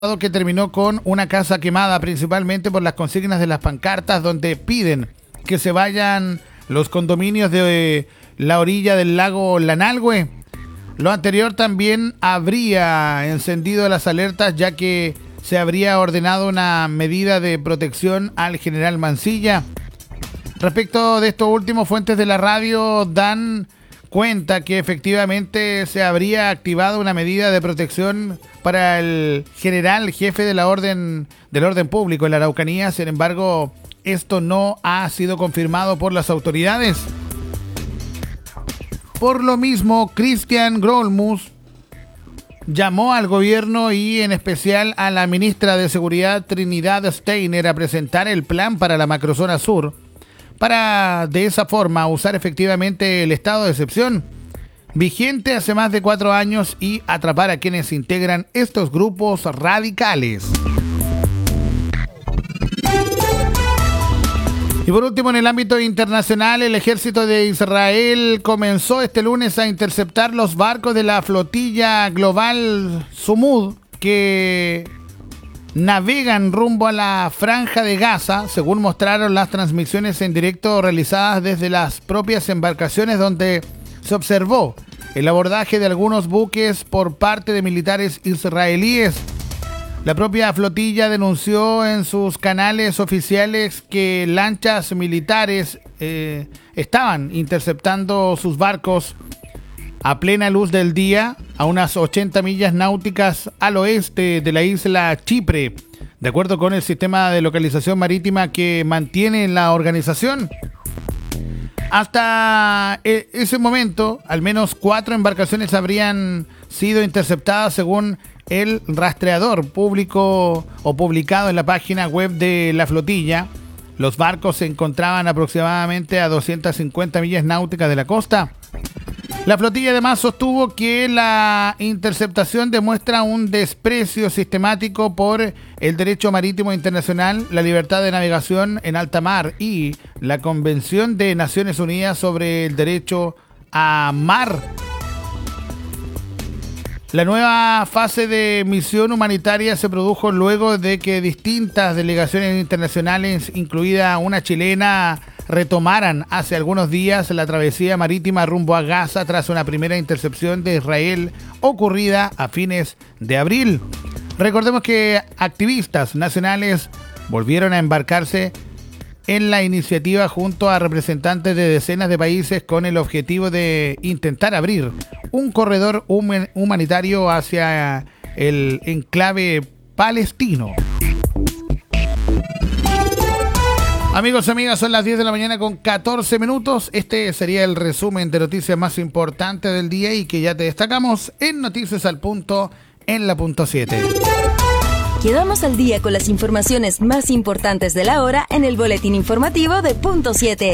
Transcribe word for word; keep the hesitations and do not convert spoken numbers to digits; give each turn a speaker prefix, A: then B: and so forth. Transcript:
A: que terminó con una casa quemada, principalmente por las consignas de las pancartas donde piden que se vayan los condominios de la orilla del lago Lanalhue. Lo anterior también habría encendido las alertas, ya que se habría ordenado una medida de protección al general Mancilla. Respecto de esto último, fuentes de la radio dan cuenta que efectivamente se habría activado una medida de protección para el general jefe de la orden del orden público en la Araucanía. Sin embargo, esto no ha sido confirmado por las autoridades. Por lo mismo, Christian Grolmus llamó al gobierno y en especial a la ministra de Seguridad Trinidad Steiner a presentar el plan para la macrozona sur, para de esa forma usar efectivamente el estado de excepción vigente hace más de cuatro años y atrapar a quienes integran estos grupos radicales. Y por último, en el ámbito internacional, el ejército de Israel comenzó este lunes a interceptar los barcos de la flotilla global Sumud que navegan rumbo a la Franja de Gaza, según mostraron las transmisiones en directo realizadas desde las propias embarcaciones, donde se observó el abordaje de algunos buques por parte de militares israelíes. La propia flotilla denunció en sus canales oficiales que lanchas militares eh, estaban interceptando sus barcos a plena luz del día, a unas ochenta millas náuticas al oeste de la isla Chipre, de acuerdo con el sistema de localización marítima que mantiene la organización. Hasta ese momento, al menos cuatro embarcaciones habrían sido interceptadas según el rastreador público o publicado en la página web de la flotilla. Los barcos se encontraban aproximadamente a doscientas cincuenta millas náuticas de la costa. La flotilla además sostuvo que la interceptación demuestra un desprecio sistemático por el derecho marítimo internacional, la libertad de navegación en alta mar y la Convención de Naciones Unidas sobre el derecho a mar. La nueva fase de misión humanitaria se produjo luego de que distintas delegaciones internacionales, incluida una chilena, retomaran hace algunos días la travesía marítima rumbo a Gaza tras una primera intercepción de Israel ocurrida a fines de abril. Recordemos que activistas nacionales volvieron a embarcarse en la iniciativa junto a representantes de decenas de países con el objetivo de intentar abrir un corredor humanitario hacia el enclave palestino. Amigos y amigas, son las diez de la mañana con catorce minutos. Este sería el resumen de noticias más importantes del día y que ya te destacamos en Noticias al Punto en la punto siete.
B: Quedamos al día con las informaciones más importantes de la hora en el boletín informativo de Punto siete.